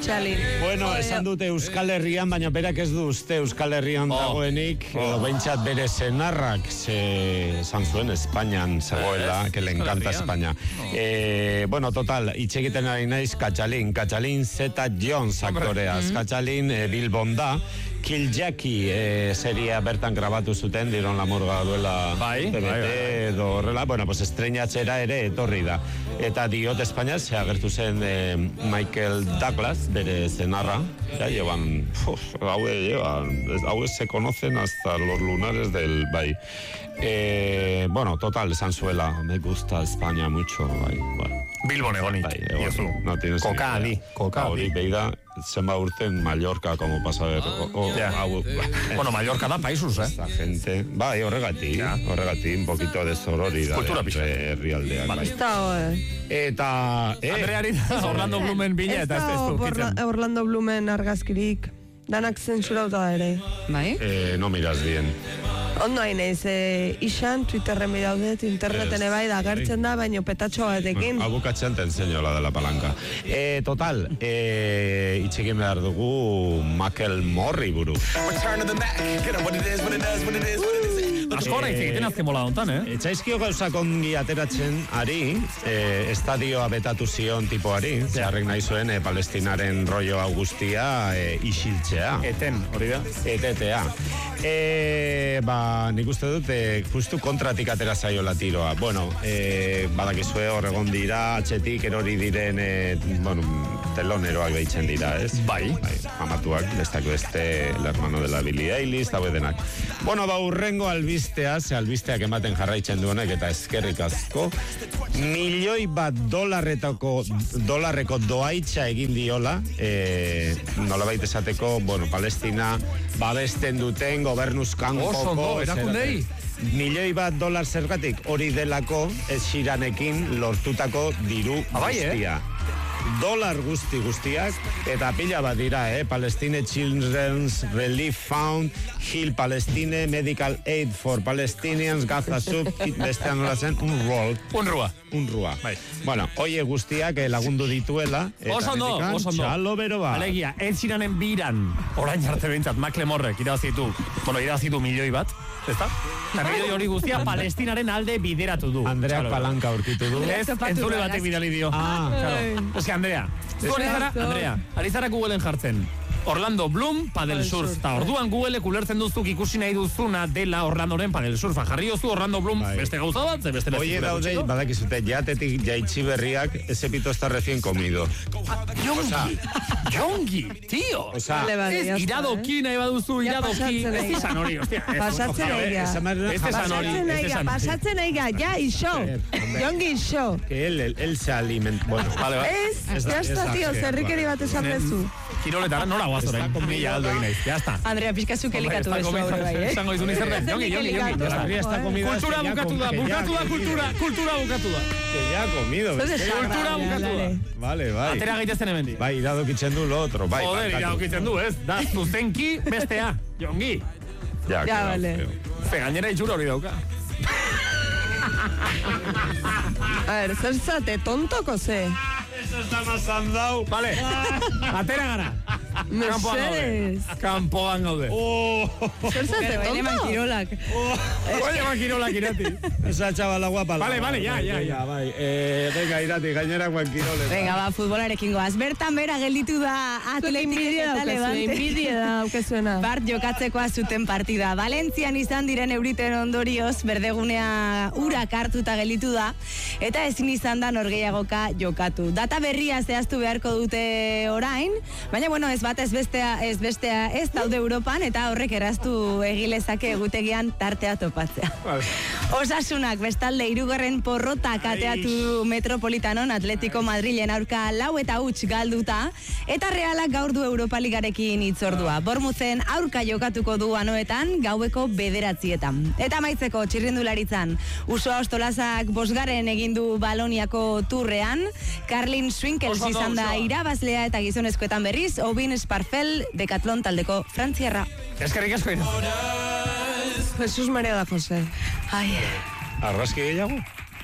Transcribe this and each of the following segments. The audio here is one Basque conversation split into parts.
Katxalin. Bueno, esan dute Euskal Herrian, baina berak ez du uste Euskal Herrian dagoenik, edo behintzat bere senarrak esan zuen Espainian zegoela, que le encanta España. Bueno, total, itxegiten ari naiz Katxalin Zeta-Jones aktoreaz. Katxalin Bilbon da, Kill Jackie seria bertan grabatu zuten, Diron la Murga duela TBT edo horrela, bueno, pues estreinatzera ere etorri da. Eta diot España se agertu zen Michael Douglas, bere zenarra, ya llevan, hauek se conocen hasta los lunares del bai. Bueno, total, esan zuela, me gusta España mucho, bai, bueno. Bilbon egonik, no tienes Koka adi. Hori beida, zenba urten Mallorca, como pasa a ver. Bueno, Mallorca da paisuz, Esta gente, bai, horregatik, un poquito de sororidad. Kultura pixka. Herrialdeak, bai. Eta, Andreari da Orlando Blumen bila eta ez du kitzen. Orlando Blumen argazkirik, danak zensurauta ere. Bai? No miras bien. Ondo hain ez, isan, Twitterren bidaudet, interneten ebai da, agertzen da, baino petatxo batekin. Abukatzen te enseño la de la palanca. Total, itxekin behar dugu Macklemore buru. Askora egiten azken mola hontan, Etxaizkio gauzak ongi ateratzen ari, estadioa betatu zion tipoari, zeharrek nahi zuen Palestinaren rollo hau guztia isiltzea. Eten, hori da? Etetea. Nik uste dut, justu kontratik atera zaiola tiroa. Bueno, badakizue horregon dira, atxetik erori diren, teloneroak behitzen dira, ez? Bai. Amatuak, bestak beste, el hermano de la Billie Eilish, daue denak. Bueno, urrengo albistea, ze albisteak ematen jarraitzen duenek, eta eskerrik asko, $1,000,000 doaitza egin diola, nolabait esateko, Palestina babesten duten gobernuz kanpoko erakundei $1,000,000 zergatik hori delako ez Xiranekin lortutako diru guztia. Dolar guztiak, eta pila bat dira, Palestine Children's Relief Fund, Hill Palestine, Medical Aid for Palestinians, Gaza Sub, bestean nola zen, UNRWA. Bai. Bueno, oie guztiak lagundu dituela, eta oso txalo bero ba. Alegia, ez Xiranen biran, orain arte behintzat, Macklemorek irazitu $1,000,000, ezta? Eta milioi hori guztia Palestinaren alde bideratu du. Andreak palanka aurkitu du. Ez, entzule batek bidali dio. Ez que Andrea, ari zara Googleen jartzen Orlando Bloom Padel Surf, eta orduan Googleek ulertzen duzuk ikusi nahi duzuna dela Orlandoren Padel Surfa. Jarri ozu Orlando Bloom beste gauza bat, beste lezik. Oie daude, badakizute, jatetik jaitsi berriak, ese pito está recién comido. Jongi, tío. Ez iradoki nahi baduzu, iradoki. Ez izan hori, hostia. Pasatzen eiga, ja, iso. Jongi iso. Que él se alimenta. Bueno, vale. Ez, ya está, tío, zerrikeri bat esan bezu. Kiroletara nora guaz orain, mila aldo egin naiz, ya está. Andrea, pizkazuk elikatu bezu hori bai, Esango izun izerren, jongi. Kultura bukatu da, kultura bukatu da. Que ya ha comido. Kultura bukatu da. Vale, bai. Atera gaitezen hemendik. Bai, iradokitzen du lo otro, bai. Joder, iradokitzen du, ez? Da, zuzenki bestea, jongi. Ja, vale. Gainera itxura hori dauka. A ver, zer zate, tontoko ze? Eso está más andau. Vale, atera gara. Kampoan gaude. Zer zate, tonto? Oye, Kirolak irati. Esa chavala guapa. Vale, ya. Bai, venga, irati, gainera Juan Kiroles. Venga, ba, futbolarekin goaz. Bertan bera gelditu da Atletik eta Levante. Inbidia daukezuena. Bart jokatzekoa zuten partida. Valentzian izan diren euriten ondorioz, berdegunea urak hartuta gelditu da, eta ezin izan da norgehiagoka jokatu. Data berria zehaztu beharko dute orain, baina bueno, ez bat ez bestea ez daude Europan, eta horrek erraztu egilezake egutegian tartea topatzea. Osasunak bestalde 3. porrota kateatu Metropolitanon Atletico Madrilen aurka 4-0 galduta, eta Realak gaur du Europa Ligarekin hitzordua. Bournemouthen aurka jokatuko du anoetan gaueko 9:00. Eta amaitzeko txirrindularitzan, Usoa Ostolazak 5. egin du Baloniako turrean, Carlin Swinkels izan da irabazlea eta gizonezkoetan berriz, Obin Esparfel Decathlon taldeko frantziarra. Eskerrik asko. Jesus Maria da Jose. Ai. Arraski gehiago?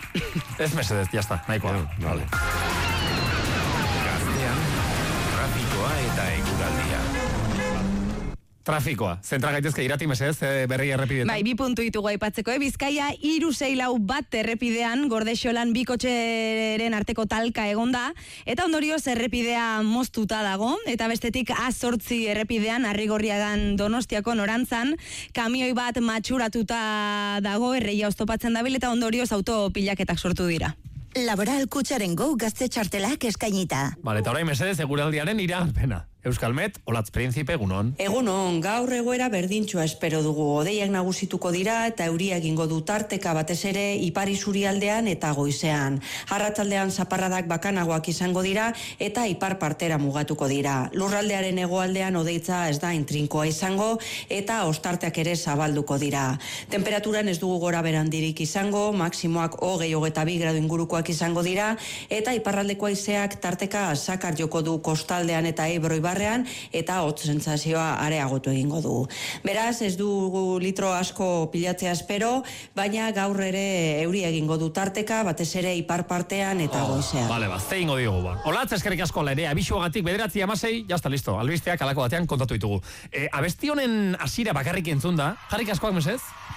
Ez mesedez, ya está, nahikoa. Vale. Gaztean, trafiko trafikoa eta eguraldia. Trafikoa. Zentra gaitezke irati mesedez berri errepidetan. Bai, 2 puntu ditugu aipatzeko, Bizkaia 364 bat errepidean Gordexolan 2 kotxeren arteko talka egonda, eta ondorioz errepidea moztuta dago, eta bestetik A8 errepidean Arrigorriagan Donostiako norantzan, kamioi bat matxuratuta dago, erreia oztopatzen dabil, eta ondorioz autopilaketak sortu dira. Laboral Kutxaren Go gazte txartelak eskainita. Vale, eta orain mesedez eguraldiaren iragarpena. Euskalmet, Olatz Príncipe, egunon. Egunon, gaur egoera berdintxoa espero dugu. Hodeiak nagusituko dira eta euria egingo du tarteka batez ere ipar isurialdean eta goizean. Arratsaldean zaparradak bakanagoak izango dira eta ipar partera mugatuko dira. Lurraldearen hegoaldean hodeitza ez da intrinkoa izango eta ostarteak ere zabalduko dira. Temperaturan ez dugu gora berandirik izango, maksimoak 22 gradu ingurukoak izango dira eta iparraldeko haizeak tarteka sakar joko du kostaldean eta Ebro barrean eta hotz sentsazioa areagotu egingo du. Beraz, ez dugu litro asko pilatzea espero, baina gaur ere euri egingo du tarteka, batez ere ipar partean eta goizean. Vale, ze ingo diogu ba. Olatz, eskerrik asko ere, abisuagatik 9:16, jazta listo, albisteak alako batean kontatu ditugu. Abesti honen hasiera bakarrik entzun da, jarrik askoak mesez?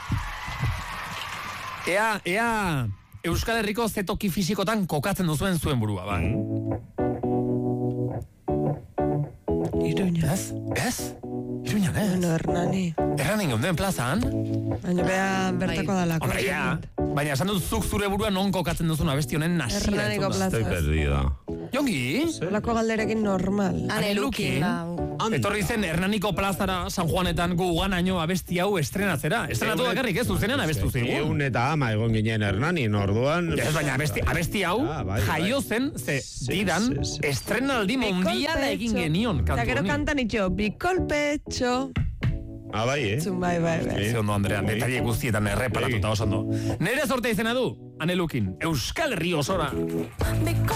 Ea Euskal Herriko zetoki fisikotan kokatzen duzuen zuen burua, ba. Iruña. Ez? Iruñan ez? Bueno, Hernani. Erranin geunden plazan? Baina bea bertako dalako. Hombre, ja. Baina esan dut zuk zure burua non kokatzen duzun abesti honen hasiera Hernaniko entzun da. Estoy plaza. perdida. Jongi? Olako galderekin normal. Anelukin. Etorri zen Hernaniko plazara San Juanetan guganaino abesti hau estrenatzera. Estrenatu bakarrik ez, zuzenean abestu zigu. 110 egon ginen Hernanin, orduan... Ez, baina abesti hau jaio zen, ze didan estrenaldi mundiala egin genion. Eta gero kantan itxo, bikolpecho. Bai, Bai. Ze ondo, Andrea, detaile guztietan erreparatuta oso ondo. Nere sortea izena du, Anelukin, Euskal Herri osora.